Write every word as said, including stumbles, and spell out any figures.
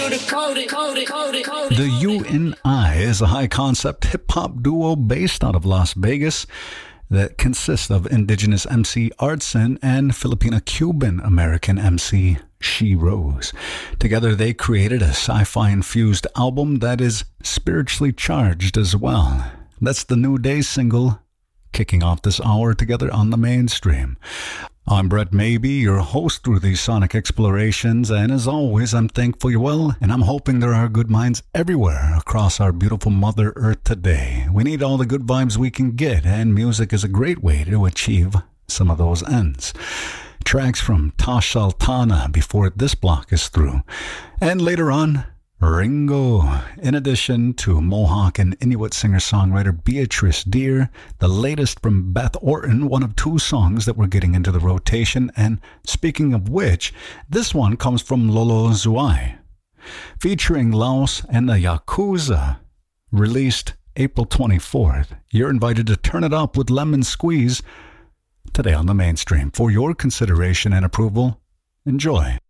The U N I is a high-concept hip-hop duo based out of Las Vegas that consists of indigenous M C Artson and Filipino-Cuban-American M C She Rose. Together they created a sci-fi-infused album that is spiritually charged as well. That's the New Day single, kicking off this hour together on the Mainstream. I'm Brett Maybe, your host through these sonic explorations, and as always, I'm thankful you're well, and I'm hoping there are good minds everywhere across our beautiful Mother Earth today. We need all the good vibes we can get, and music is a great way to achieve some of those ends. Tracks from Tash Sultana before this block is through, and later on, Ringo, in addition to Mohawk and Inuit singer-songwriter Beatrice Deer, the latest from Beth Orton, one of two songs that we're getting into the rotation, and speaking of which, this one comes from Lolo Zouai, featuring Laos and the Yakuza, released April twenty-fourth. You're invited to turn it up with Lemon Squeeze today on the Mainstream. For your consideration and approval, enjoy.